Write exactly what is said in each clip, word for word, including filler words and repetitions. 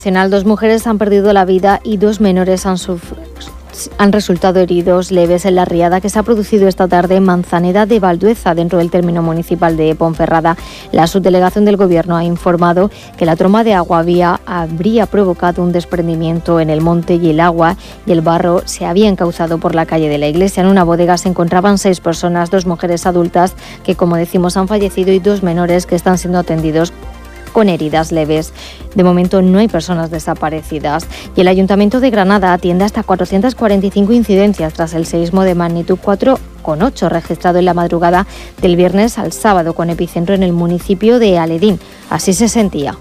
Dos mujeres han perdido la vida y dos menores han, han resultado heridos leves en la riada que se ha producido esta tarde en Manzaneda de Valdueza, dentro del término municipal de Ponferrada. La subdelegación del Gobierno ha informado que la tromba de agua había, habría provocado un desprendimiento en el monte y el agua y el barro se había encauzado por la calle de la iglesia. En una bodega se encontraban seis personas, dos mujeres adultas que, como decimos, han fallecido y dos menores que están siendo atendidos con heridas leves. De momento no hay personas desaparecidas. Y el Ayuntamiento de Granada atiende hasta cuatrocientas cuarenta y cinco incidencias tras el seísmo de magnitud cuatro coma ocho registrado en la madrugada del viernes al sábado, con epicentro en el municipio de Aledín. Así se sentía.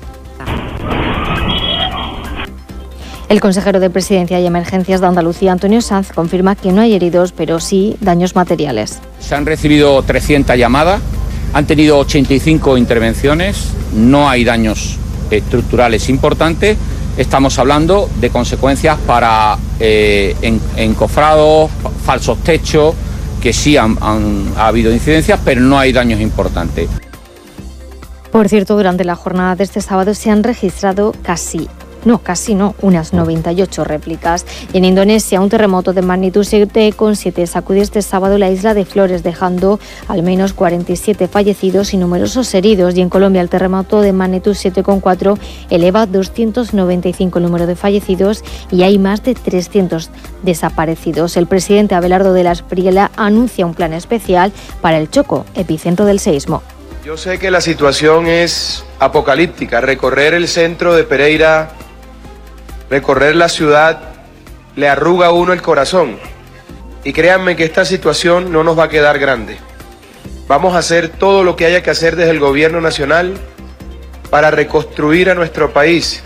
El consejero de Presidencia y Emergencias de Andalucía, Antonio Sanz, confirma que no hay heridos, pero sí daños materiales. Se han recibido trescientas llamadas, han tenido ochenta y cinco intervenciones, no hay daños estructurales importantes. Estamos hablando de consecuencias para eh, en, encofrados, falsos techos, que sí han, han ha habido incidencias, pero no hay daños importantes. Por cierto, durante la jornada de este sábado se han registrado casi... No, casi no, unas noventa y ocho réplicas. Y en Indonesia, un terremoto de magnitud siete coma siete sacudió este sábado la isla de Flores, dejando al menos cuarenta y siete fallecidos y numerosos heridos. Y en Colombia, el terremoto de magnitud siete coma cuatro eleva a doscientos noventa y cinco el número de fallecidos y hay más de trescientos desaparecidos. El presidente Abelardo de la Espriella anuncia un plan especial para el Chocó, epicentro del seísmo. Yo sé que la situación es apocalíptica. Recorrer el centro de Pereira, recorrer la ciudad, le arruga a uno el corazón. Y créanme que esta situación no nos va a quedar grande. Vamos a hacer todo lo que haya que hacer desde el Gobierno Nacional para reconstruir a nuestro país.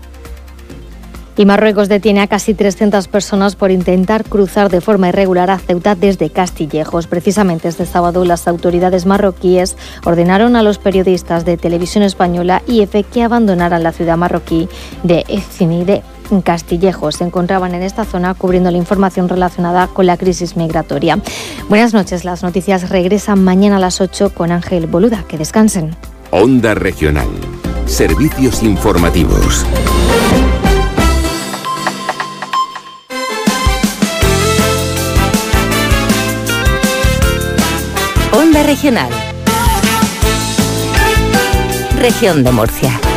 Y Marruecos detiene a casi trescientas personas por intentar cruzar de forma irregular a Ceuta desde Castillejos. Precisamente este sábado las autoridades marroquíes ordenaron a los periodistas de Televisión Española y EFE que abandonaran la ciudad marroquí de Efini de Castillejos. Se encontraban en esta zona cubriendo la información relacionada con la crisis migratoria. Buenas noches, las noticias regresan mañana a las ocho con Ángel Boluda. Que descansen. Onda Regional. Servicios informativos. Onda Regional. Región de Murcia.